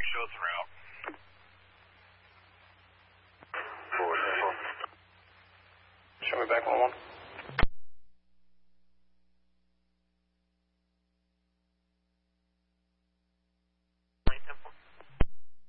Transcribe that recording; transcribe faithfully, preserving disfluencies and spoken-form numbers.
show us around. Show me back one one.